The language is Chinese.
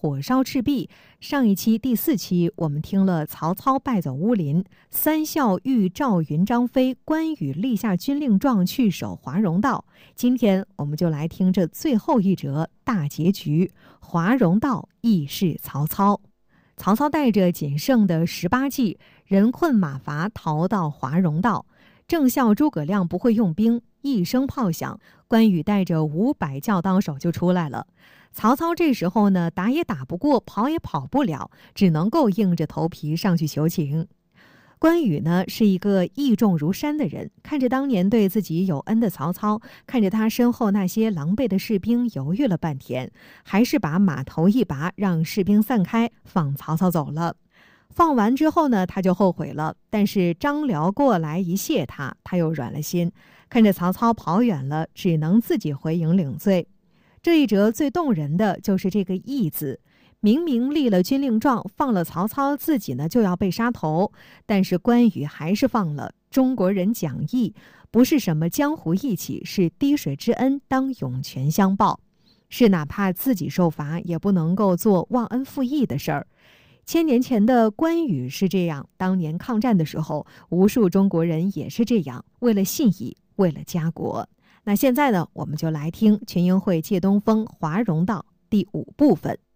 火烧赤壁。上一期第4期我们听了曹操败走乌林，三校遇赵云、张飞，关羽立下军令状去守华容道。今天我们就来听这最后一折大结局，华容道义释曹操。曹操带着仅剩的18骑，人困马乏，逃到华容道。正笑诸葛亮不会用兵，一声炮响，关羽带着500教当手就出来了。曹操这时候呢，打也打不过，跑也跑不了，只能够硬着头皮上去求情。关羽呢，是一个义重如山的人，看着当年对自己有恩的曹操，看着他身后那些狼狈的士兵，犹豫了半天，还是把马头一拔，让士兵散开，放曹操走了。放完之后呢，他就后悔了，但是张辽过来一谢他，他又软了心，看着曹操跑远了，只能自己回营领罪。这一折最动人的就是这个义字，明明立了军令状，放了曹操，自己呢就要被杀头，但是关羽还是放了。中国人讲义，不是什么江湖义气，是滴水之恩当涌泉相报，是哪怕自己受罚也不能够做忘恩负义的事儿。1000年前的关羽是这样，当年抗战的时候，无数中国人也是这样，为了信义，为了家国。那现在呢，我们就来听群英会借东风华容道第5部分。